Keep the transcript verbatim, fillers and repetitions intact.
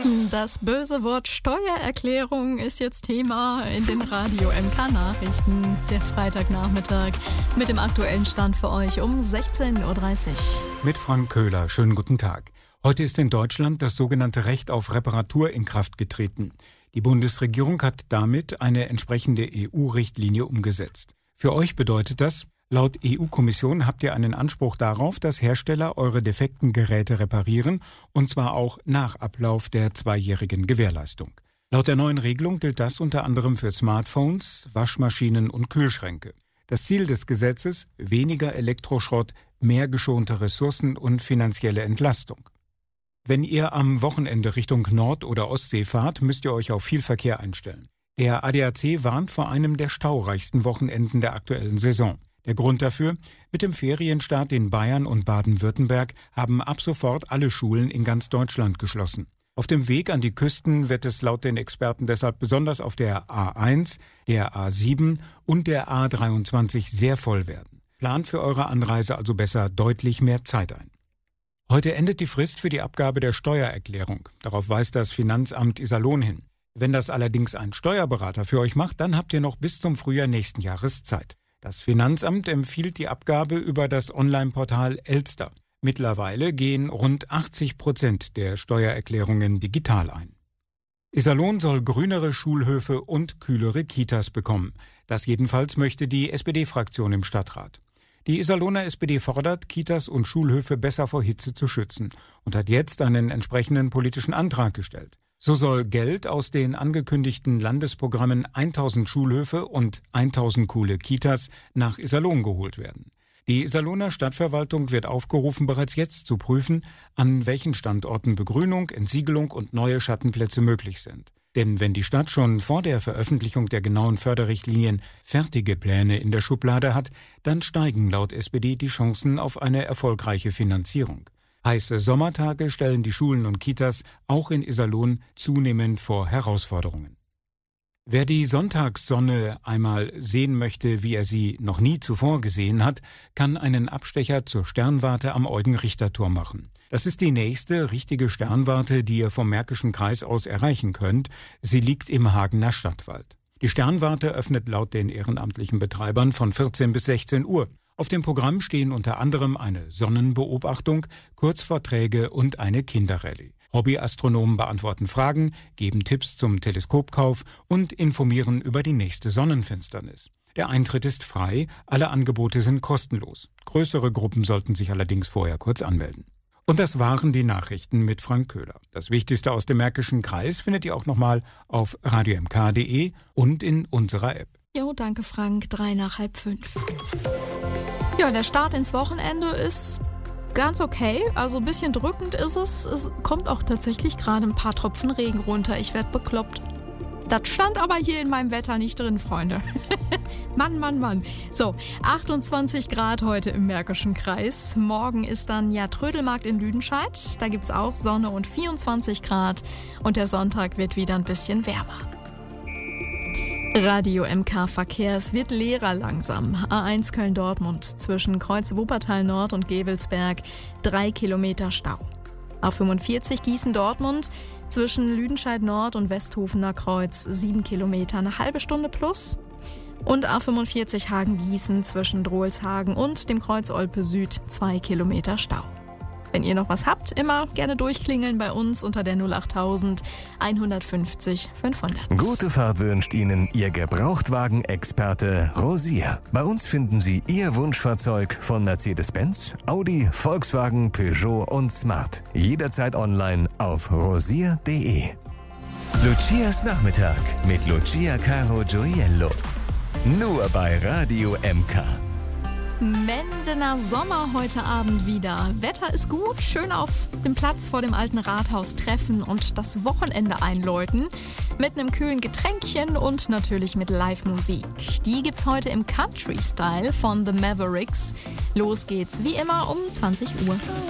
Das böse Wort Steuererklärung ist jetzt Thema in den Radio M K-Nachrichten. Der Freitagnachmittag mit dem aktuellen Stand für euch um sechzehn Uhr dreißig. Mit Frank Köhler, schönen guten Tag. Heute ist in Deutschland das sogenannte Recht auf Reparatur in Kraft getreten. Die Bundesregierung hat damit eine entsprechende E U-Richtlinie umgesetzt. Für euch bedeutet das, laut E U-Kommission habt ihr einen Anspruch darauf, dass Hersteller eure defekten Geräte reparieren, und zwar auch nach Ablauf der zweijährigen Gewährleistung. Laut der neuen Regelung gilt das unter anderem für Smartphones, Waschmaschinen und Kühlschränke. Das Ziel des Gesetzes: weniger Elektroschrott, mehr geschonte Ressourcen und finanzielle Entlastung. Wenn ihr am Wochenende Richtung Nord- oder Ostsee fahrt, müsst ihr euch auf viel Verkehr einstellen. Der A D A C warnt vor einem der staureichsten Wochenenden der aktuellen Saison. Der Grund dafür: mit dem Ferienstart in Bayern und Baden-Württemberg haben ab sofort alle Schulen in ganz Deutschland geschlossen. Auf dem Weg an die Küsten wird es laut den Experten deshalb besonders auf der A eins, der A sieben und der A dreiundzwanzig sehr voll werden. Plant für eure Anreise also besser deutlich mehr Zeit ein. Heute endet die Frist für die Abgabe der Steuererklärung. Darauf weist das Finanzamt Iserlohn hin. Wenn das allerdings ein Steuerberater für euch macht, dann habt ihr noch bis zum Frühjahr nächsten Jahres Zeit. Das Finanzamt empfiehlt die Abgabe über das Online-Portal Elster. Mittlerweile gehen rund achtzig Prozent der Steuererklärungen digital ein. Iserlohn soll grünere Schulhöfe und kühlere Kitas bekommen. Das jedenfalls möchte die S P D-Fraktion im Stadtrat. Die Iserlohner S P D fordert, Kitas und Schulhöfe besser vor Hitze zu schützen und hat jetzt einen entsprechenden politischen Antrag gestellt. So soll Geld aus den angekündigten Landesprogrammen tausend Schulhöfe und tausend coole Kitas nach Iserlohn geholt werden. Die Iserlohner Stadtverwaltung wird aufgerufen, bereits jetzt zu prüfen, an welchen Standorten Begrünung, Entsiegelung und neue Schattenplätze möglich sind. Denn wenn die Stadt schon vor der Veröffentlichung der genauen Förderrichtlinien fertige Pläne in der Schublade hat, dann steigen laut S P D die Chancen auf eine erfolgreiche Finanzierung. Heiße Sommertage stellen die Schulen und Kitas auch in Iserlohn zunehmend vor Herausforderungen. Wer die Sonntagssonne einmal sehen möchte, wie er sie noch nie zuvor gesehen hat, kann einen Abstecher zur Sternwarte am Eugen-Richter-Turm machen. Das ist die nächste richtige Sternwarte, die ihr vom Märkischen Kreis aus erreichen könnt. Sie liegt im Hagener Stadtwald. Die Sternwarte öffnet laut den ehrenamtlichen Betreibern von vierzehn bis sechzehn Uhr. Auf dem Programm stehen unter anderem eine Sonnenbeobachtung, Kurzvorträge und eine Kinderrallye. Hobbyastronomen beantworten Fragen, geben Tipps zum Teleskopkauf und informieren über die nächste Sonnenfinsternis. Der Eintritt ist frei, alle Angebote sind kostenlos. Größere Gruppen sollten sich allerdings vorher kurz anmelden. Und das waren die Nachrichten mit Frank Köhler. Das Wichtigste aus dem Märkischen Kreis findet ihr auch nochmal auf radio m k punkt d e und in unserer App. Jo, danke Frank, drei nach halb fünf. Ja, der Start ins Wochenende ist ganz okay, also ein bisschen drückend ist es. Es kommt auch tatsächlich gerade ein paar Tropfen Regen runter. Ich werde bekloppt. Das stand aber hier in meinem Wetter nicht drin, Freunde. Mann, Mann, Mann. So, achtundzwanzig Grad heute im Märkischen Kreis. Morgen ist dann ja Trödelmarkt in Lüdenscheid. Da gibt's auch Sonne und vierundzwanzig Grad. Und der Sonntag wird wieder ein bisschen wärmer. Radio M K Verkehr, es wird leerer langsam. A eins Köln-Dortmund zwischen Kreuz Wuppertal Nord und Gevelsberg, drei Kilometer Stau. A fünfundvierzig Gießen-Dortmund zwischen Lüdenscheid Nord und Westhofener Kreuz, sieben Kilometer, eine halbe Stunde plus. Und A fünfundvierzig Hagen-Gießen zwischen Drohlshagen und dem Kreuz Olpe Süd, zwei Kilometer Stau. Wenn ihr noch was habt, immer gerne durchklingeln bei uns unter der null achttausend einhundertfünfzig fünfhundert. Gute Fahrt wünscht Ihnen Ihr Gebrauchtwagen-Experte Rosier. Bei uns finden Sie Ihr Wunschfahrzeug von Mercedes-Benz, Audi, Volkswagen, Peugeot und Smart. Jederzeit online auf rosier punkt de. Lucias Nachmittag mit Lucia Caro Gioiello. Nur bei Radio M K. Mendener Sommer heute Abend wieder. Wetter ist gut, schön auf dem Platz vor dem alten Rathaus treffen und das Wochenende einläuten. Mit einem kühlen Getränkchen und natürlich mit Live-Musik. Die gibt's heute im Country-Style von The Mavericks. Los geht's wie immer um zwanzig Uhr.